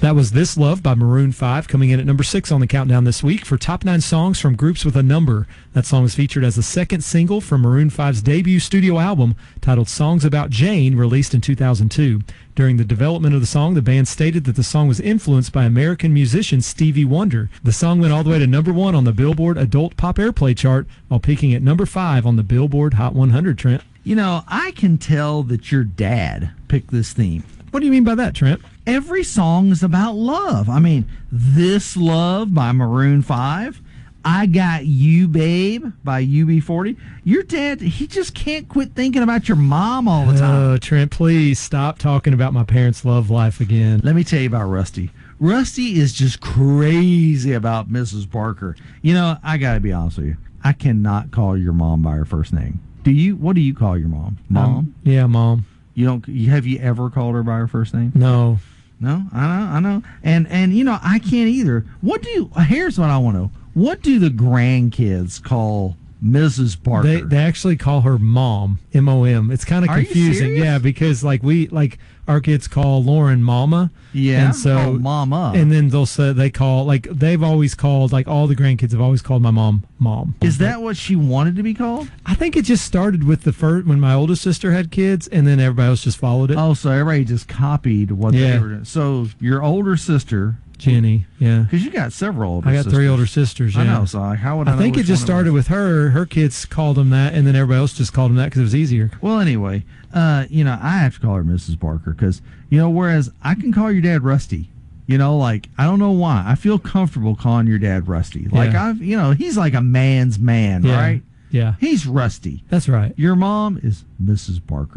That was This Love by Maroon 5, coming in at number 6 on the countdown this week for top 9 songs from groups with a number. That song was featured as the second single from Maroon 5's debut studio album titled Songs About Jane, released in 2002. During the development of the song, the band stated that the song was influenced by American musician Stevie Wonder. The song went all the way to number 1 on the Billboard Adult Pop Airplay chart, while peaking at number 5 on the Billboard Hot 100, Trent. You know, I can tell that your dad picked this theme. What do you mean by that, Trent? Every song is about love. I mean, This Love by Maroon 5, I Got You, Babe by UB40. Your dad, he just can't quit thinking about your mom all the time. Oh, Trent, please stop talking about my parents' love life again. Let me tell you about Rusty. Rusty is just crazy about Mrs. Barker. You know, I got to be honest with you. I cannot call your mom by her first name. Do you? What do you call your mom? Mom? Yeah, Mom. You don't? Have you ever called her by her first name? No. No, I know. And you know, I can't either. Here's what I want to know. What do the grandkids call Mrs. Barker? They actually call her Mom, M-O-M. It's kind of confusing. Serious? Yeah, because our kids call Lauren Mama. Yeah, and so Mama. And then they've always called, like, all the grandkids have always called my mom Mom. Is that what she wanted to be called? I think it just started with the first, when my oldest sister had kids, and then everybody else just followed it. Oh, so everybody just copied what they were doing. So your older sister, Jenny, yeah. Because you got several older sisters. I got 3 older sisters, yeah. I know, so how would I know? I think it just started with her. Her kids called them that, and then everybody else just called them that because it was easier. Well, anyway, you know, I have to call her Mrs. Barker because, you know, whereas I can call your dad Rusty. You know, like, I don't know why. I feel comfortable calling your dad Rusty. Like, he's like a man's man, right? Yeah. He's Rusty. That's right. Your mom is Mrs. Barker.